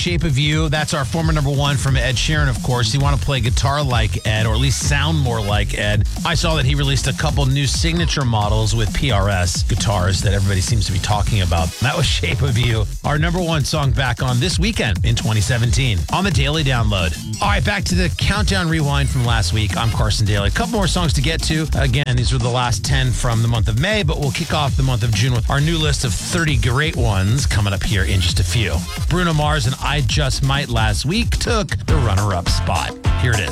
Shape of You. That's our former number one from Ed Sheeran, of course. You want to play guitar like Ed, or at least sound more like Ed. I saw that he released a couple new signature models with PRS guitars that everybody seems to be talking about. That was Shape of You, our number one song back on this weekend in 2017 on the Daily Download. All right, back to the Countdown Rewind from last week. I'm Carson Daly. A couple more songs to get to. Again, these were the last 10 from the month of May, but we'll kick off the month of June with our new list of 30 great ones coming up here in just a few. Bruno Mars and I Just Might last week took the runner-up spot. Here it is.